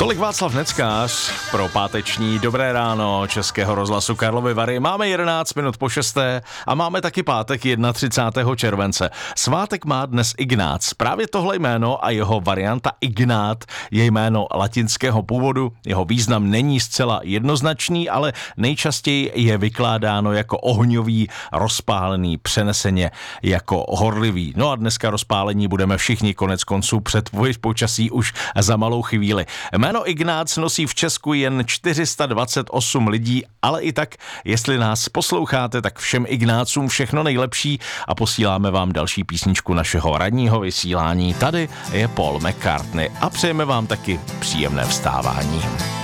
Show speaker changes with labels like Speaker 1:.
Speaker 1: Tolik Václav Neckář pro páteční Dobré ráno Českého rozhlasu Karlovy Vary. Máme 11 minut po 6. a máme taky pátek 31. července. Svátek má dnes Ignác. Právě tohle jméno a jeho varianta Ignát je jméno latinského původu. Jeho význam není zcela jednoznačný, ale nejčastěji je vykládáno jako ohňový, rozpálený, přeneseně jako horlivý. No a dneska rozpálení budeme všichni, konec konců předpověď počasí už za malou chvíli. Jméno Ignác nosí v Česku jen 428 lidí, ale i tak, jestli nás posloucháte, tak všem Ignácům všechno nejlepší a posíláme vám další písničku našeho ranního vysílání. Tady je Paul McCartney a přejeme vám taky příjemné vstávání.